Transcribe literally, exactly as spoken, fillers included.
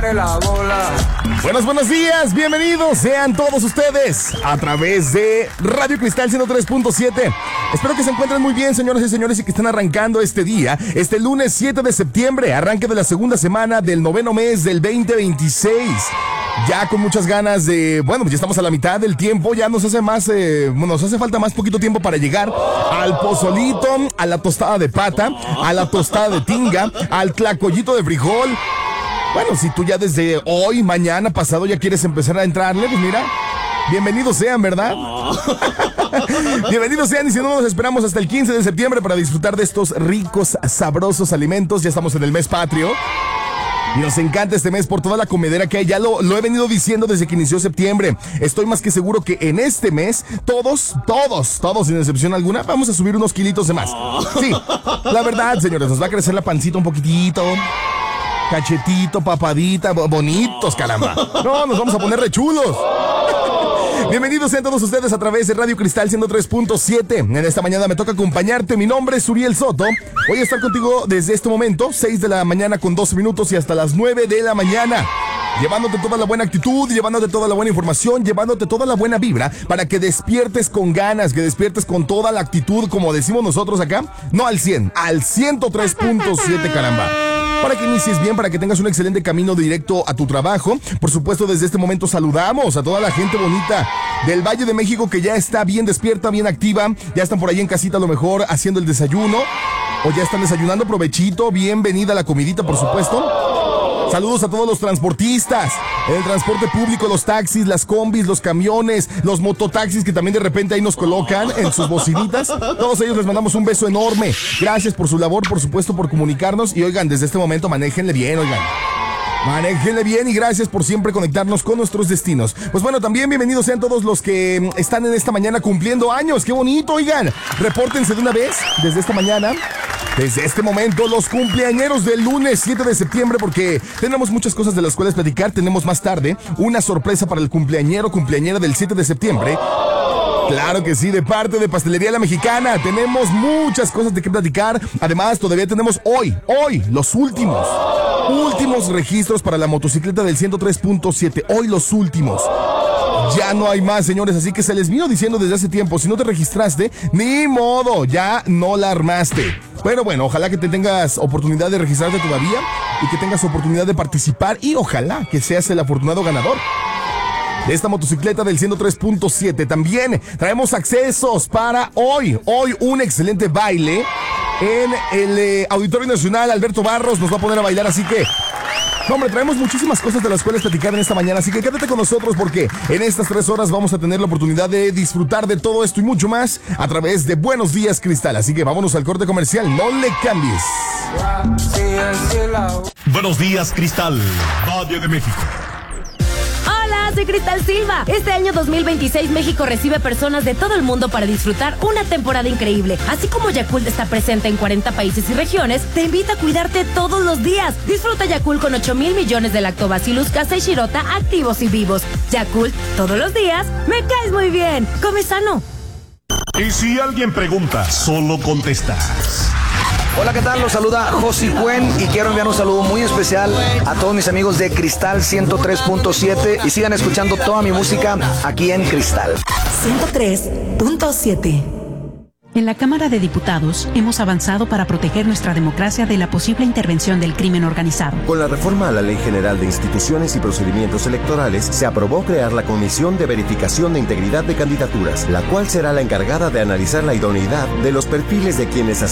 mueve la bola. Buenos, buenos días, bienvenidos sean todos ustedes a través de Radio Cristal ciento tres punto siete. Espero que se encuentren muy bien, señoras y señores, y que estén arrancando este día, este lunes siete de septiembre, arranque de la segunda semana del noveno mes del veinte veintiséis. Ya con muchas ganas de, bueno, pues ya estamos a la mitad del tiempo, ya nos hace más, eh, nos hace falta más poquito tiempo para llegar al pozolito, a la tostada de pata, a la tostada de tinga, al tlacoyito de frijol. Bueno, si tú ya desde hoy, mañana, pasado ya quieres empezar a entrarle, pues mira, bienvenidos sean, ¿verdad? Bienvenidos sean, y si no, nos esperamos hasta el quince de septiembre para disfrutar de estos ricos, sabrosos alimentos. Ya estamos en el mes patrio. Y nos encanta este mes por toda la comedera que hay. Ya lo, lo he venido diciendo desde que inició septiembre. Estoy más que seguro que en este mes, todos, todos, todos, sin excepción alguna, vamos a subir unos kilitos de más. Sí, la verdad, señores, nos va a crecer la pancita un poquitito. Cachetito, papadita, bonitos, caramba. No, nos vamos a poner rechulos. Bienvenidos sean todos ustedes a través de Radio Cristal ciento tres punto siete. En esta mañana me toca acompañarte. Mi nombre es Uriel Soto. Voy a estar contigo desde este momento, seis de la mañana con doce minutos y hasta las nueve de la mañana. Llevándote toda la buena actitud, llevándote toda la buena información, llevándote toda la buena vibra para que despiertes con ganas, que despiertes con toda la actitud, como decimos nosotros acá. No al cien, al ciento tres punto siete, caramba. Para que inicies bien, para que tengas un excelente camino directo a tu trabajo. Por supuesto, desde este momento saludamos a toda la gente bonita del Valle de México que ya está bien despierta, bien activa. Ya están por ahí en casita a lo mejor haciendo el desayuno. O ya están desayunando, provechito. Bienvenida a la comidita, por supuesto. Saludos a todos los transportistas, el transporte público, los taxis, las combis, los camiones, los mototaxis que también de repente ahí nos colocan en sus bocinitas. Todos ellos les mandamos un beso enorme. Gracias por su labor, por supuesto, por comunicarnos. Y oigan, desde este momento manéjenle bien, oigan. Manéjenle bien y gracias por siempre conectarnos con nuestros destinos. Pues bueno, también bienvenidos sean todos los que están en esta mañana cumpliendo años. ¡Qué bonito, oigan! Repórtense de una vez desde esta mañana. Desde este momento, los cumpleañeros del lunes siete de septiembre, porque tenemos muchas cosas de las cuales platicar. Tenemos más tarde una sorpresa para el cumpleañero, cumpleañera del siete de septiembre. Claro que sí, de parte de Pastelería La Mexicana. Tenemos muchas cosas de qué platicar. Además, todavía tenemos hoy, hoy, los últimos, últimos registros para la motocicleta del ciento tres punto siete. Hoy los últimos. Ya no hay más, señores, así que se les vino diciendo desde hace tiempo, si no te registraste, ni modo, ya no la armaste. Pero bueno, ojalá que te tengas oportunidad de registrarte todavía y que tengas oportunidad de participar y ojalá que seas el afortunado ganador de esta motocicleta del ciento tres punto siete. También traemos accesos para hoy, hoy un excelente baile en el eh, Auditorio Nacional. Alberto Barros nos va a poner a bailar, así que... No, hombre, traemos muchísimas cosas de las cuales platicar en esta mañana, así que quédate con nosotros porque en estas tres horas vamos a tener la oportunidad de disfrutar de todo esto y mucho más a través de Buenos Días Cristal. Así que vámonos al corte comercial, no le cambies. Buenos Días Cristal, Radio de México. Hola, soy Cristal Silva. Este año dos mil veintiséis México recibe personas de todo el mundo para disfrutar una temporada increíble. Así como Yakult está presente en cuarenta países y regiones, te invita a cuidarte todos los días. Disfruta Yakult con ocho mil millones de Lactobacillus casei shirota activos y vivos. Yakult, todos los días, me caes muy bien. Come sano. Y si alguien pregunta, solo contestas. Hola, ¿qué tal? Los saluda Josi Cuen y quiero enviar un saludo muy especial a todos mis amigos de Cristal ciento tres punto siete y sigan escuchando toda mi música aquí en Cristal ciento tres punto siete. En la Cámara de Diputados hemos avanzado para proteger nuestra democracia de la posible intervención del crimen organizado. Con la reforma a la Ley General de Instituciones y Procedimientos Electorales, se aprobó crear la Comisión de Verificación de Integridad de Candidaturas, la cual será la encargada de analizar la idoneidad de los perfiles de quienes